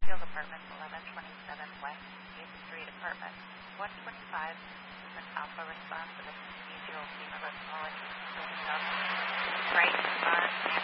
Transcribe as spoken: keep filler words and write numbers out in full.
Field Apartments, eleven twenty-seven West eighth Street, Apartment one twenty-five, is an alpha response of a procedural FEMA response building up right on